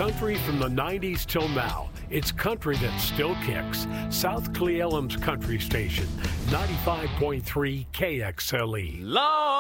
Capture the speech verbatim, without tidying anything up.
country from the nineties till now. It's country that still kicks. South Cle Elum's country station, ninety-five point three K X L E. Lord.